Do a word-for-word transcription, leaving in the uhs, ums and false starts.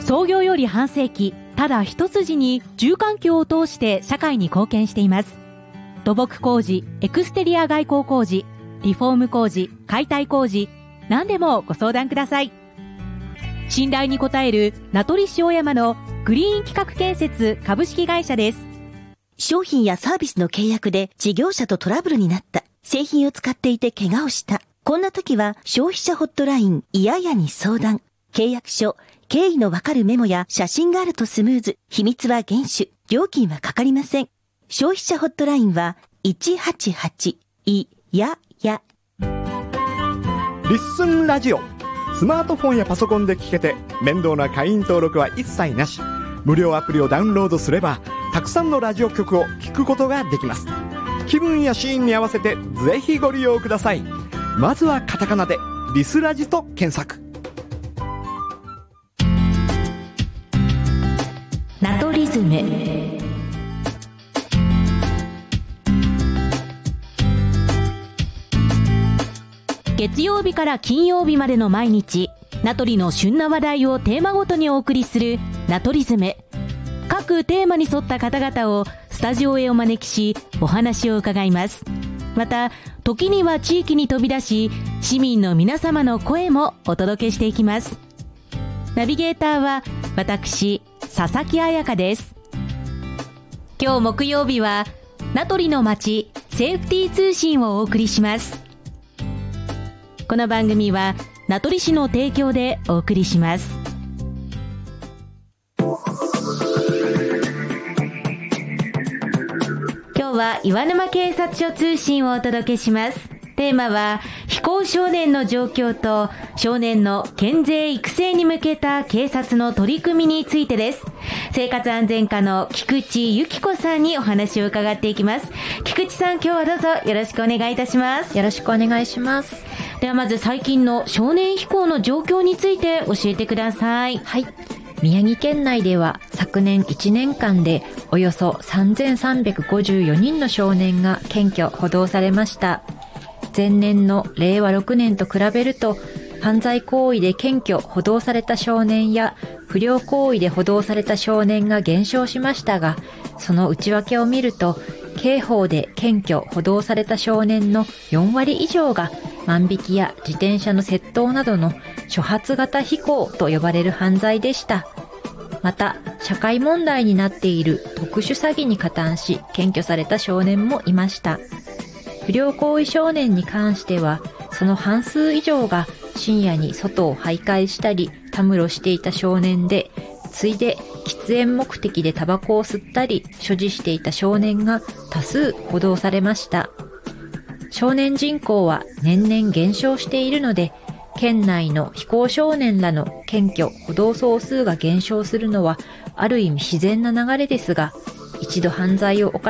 創業より半世紀、ただ一筋に住環境を通して社会に貢献しています。土木工事、エクステリア外交工事、リフォーム工事、解体工事、何でもご相談ください。信頼に応える名取市小山のグリーン企画建設株式会社です。 商品やサービスの契約で事業者とトラブルになった。製品を使っていて怪我をした。こんな時は消費者ホットラインいややに相談。契約書、経緯のわかるメモや写真があるとスムーズ。秘密は厳守。料金はかかりません。消費者ホットラインはいちはちはちいやや。 リッスンラジオ。スマートフォンやパソコンで聞けて面倒な会員登録は一切なし。無料アプリをダウンロードすればたくさんのラジオ局を聞くことができます。気分やシーンに合わせてぜひご利用ください。まずはカタカナでリスラジと検索。 ナトリズム。月曜日から金曜日までの毎日、名取の旬な話題をテーマごとにお送りするナトリズム。各テーマに沿った方々をスタジオへお招きし、お話を伺います。また、時には地域に飛び出し、市民の皆様の声もお届けしていきます。ナビゲーターは私、佐々木彩香です。今日木曜日は、名取の街セーフティー通信をお送りします。この番組は名取市の提供でお送りします。今日は岩沼警察署通信をお届けします。テーマは非行少年の状況と少年の健全育成に向けた警察の取り組みについてです。生活安全課の菊池由紀子さんにお話を伺っていきます。菊池さん、今日はどうぞよろしくお願いいたします。 よろしくお願いします。 ではまず最近の少年非行の状況について教えてください。 はい。宮城県内では昨年いちねんかんでおよそさんぜんさんびゃくごじゅうよにんの少年が検挙・補導されました。前年のれいわろくねんと比べると、犯罪行為で検挙・補導された少年や不良行為で補導された少年が減少しましたが、その内訳を見ると、刑法で検挙・補導された少年のよんわり以上が万引きや自転車の窃盗などの初発型非行と呼ばれる犯罪でした。また、社会問題になっている特殊詐欺に加担し検挙された少年もいました。不良行為少年に関しては、その半数以上が深夜に外を徘徊したりたむろしていた少年で、ついで喫煙目的でタバコを吸ったり所持していた少年が多数補導されました。少年人口は年々減少しているので、県内の非行少年らの検挙・補導総数が減少するのはある意味自然な流れですが、一度犯罪を犯